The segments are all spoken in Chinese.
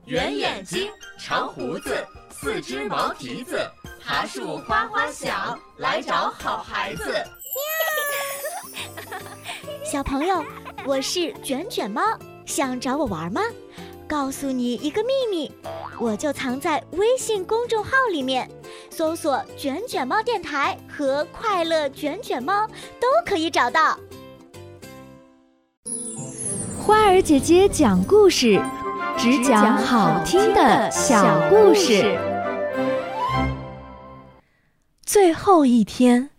圆眼睛，长胡子，4只毛蹄子，爬树花花响，来找好孩子。 小朋友，我是卷卷猫，想找我玩吗？告诉你一个秘密，我就藏在微信公众号里面，搜索卷卷猫电台和快乐卷卷猫都可以找到。 花儿姐姐讲故事，只讲好听的小故事。 最后一天，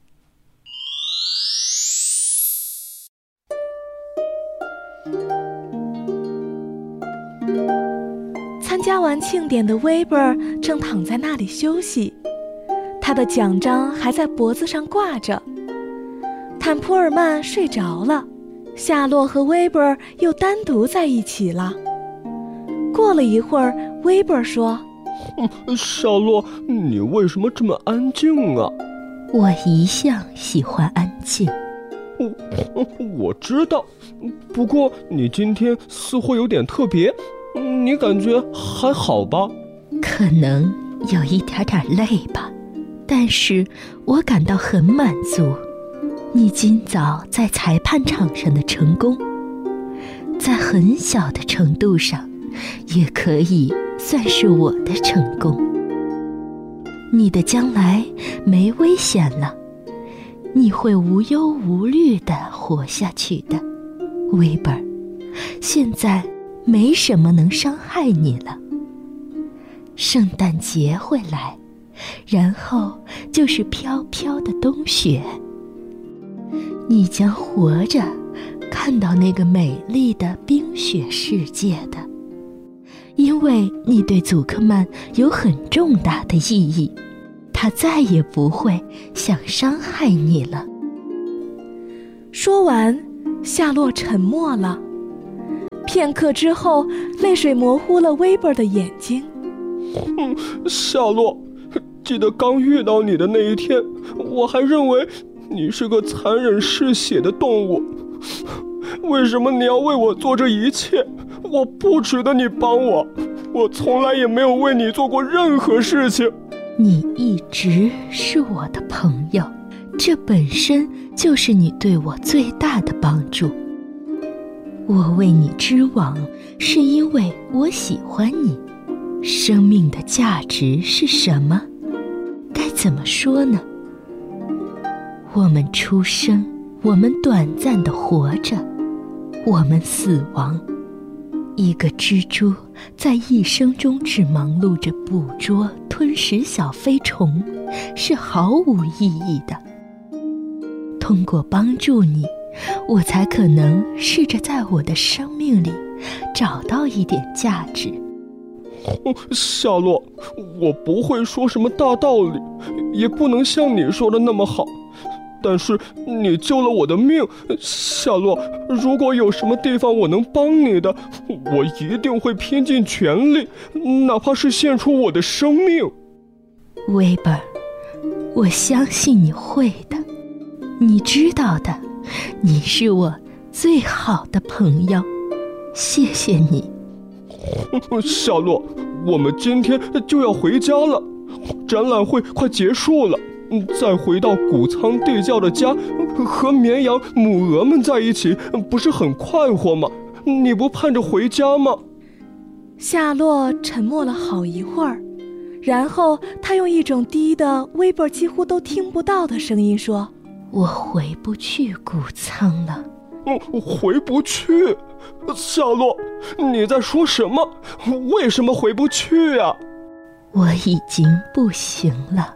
参加完庆典的威伯尔正躺在那里休息，他的奖章还在脖子上挂着。坦普尔曼睡着了，夏洛和威伯尔又单独在一起了。过了一会儿，威伯尔说： 夏洛，你为什么这么安静啊？ 我一向喜欢安静。 我知道，不过你今天似乎有点特别，你感觉还好吧？ 可能有一点点累吧，但是我感到很满足。你今早在裁判场上的成功，在很小的程度上也可以算是我的成功。你的将来没危险了，你会无忧无虑地活下去的，威伯尔。现在没什么能伤害你了。圣诞节会来，然后就是飘飘的冬雪。你将活着看到那个美丽的冰雪世界的，因为你对祖克曼有很重大的意义，他再也不会想伤害你了。 说完，夏洛沉默了。片刻之后，泪水模糊了威伯尔的眼睛。 夏洛，记得刚遇到你的那一天，我还认为你是个残忍嗜血的动物。为什么你要为我做这一切？我不值得你帮我，我从来也没有为你做过任何事情。 你一直是我的朋友，这本身就是你对我最大的帮助。我为你织网，是因为我喜欢你。生命的价值是什么？该怎么说呢？我们出生，我们短暂地活着，我们死亡。一个蜘蛛在一生中只忙碌着捕捉、吞食小飞虫，是毫无意义的。通过帮助你，我才可能试着在我的生命里找到一点价值。 夏洛，我不会说什么大道理，也不能像你说的那么好，但是你救了我的命，夏洛，如果有什么地方我能帮你的，我一定会拼尽全力，哪怕是献出我的生命。 威伯尔，我相信你会的，你知道的，你是我最好的朋友，谢谢你。 夏洛，我们今天就要回家了，展览会快结束了，再回到谷仓地窖的家，和绵羊、母鹅们在一起，不是很快活吗？你不盼着回家吗？ 夏洛沉默了好一会儿，然后他用一种低的威伯尔几乎都听不到的声音说： 我回不去谷仓了。 回不去？夏洛，你在说什么？为什么回不去啊？ 我已经不行了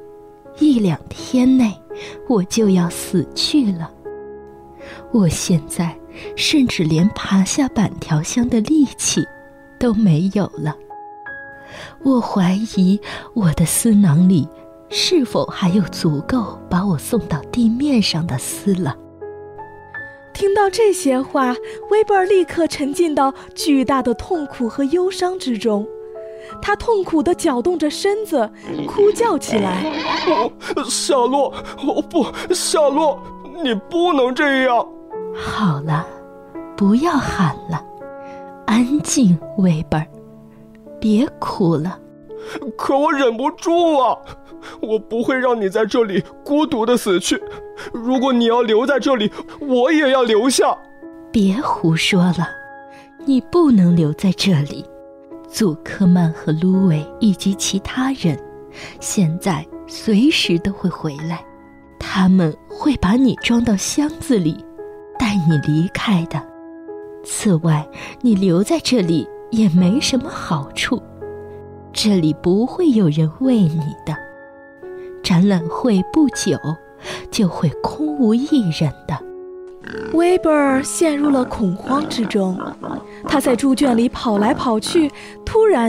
，1-2天内我就要死去了。我现在甚至连爬下板条箱的力气都没有了。我怀疑我的丝囊里是否还有足够把我送到地面上的丝了。 听到这些话，威伯尔立刻沉浸到巨大的痛苦和忧伤之中。他痛苦地搅动着身子，哭叫起来： 夏洛，不，夏洛，你不能这样。 好了，不要喊了，安静，威伯尔。 别哭了。 可我忍不住啊！我不会让你在这里孤独的死去。如果你要留在这里，我也要留下。 别胡说了，你不能留在这里。祖克曼和芦苇以及其他人现在随时都会回来，他们会把你装到箱子里，带你离开的。此外，你留在这里也没什么好处，这里不会有人喂你的。展览会不久就会空无一人的。 威伯尔陷入了恐慌之中，他在猪圈里跑来跑去，突然